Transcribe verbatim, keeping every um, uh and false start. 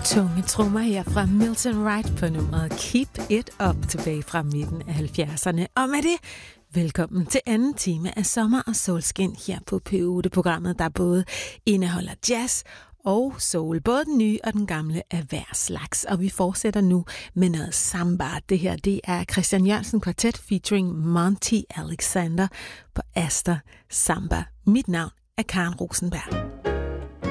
Tunge trommer her fra Milton Wright på nummeret Keep It Up tilbage fra midten af halvfjerdserne. Og med det, velkommen til anden time af Sommer og Solskin her på P otte-programmet, der både indeholder jazz og soul. Både den nye og den gamle af hver slags. Og vi fortsætter nu med noget samba. Det her, det er Christian Jørgensen Kvartet featuring Monty Alexander på Astor Samba. Mit navn er Karen Rosenberg.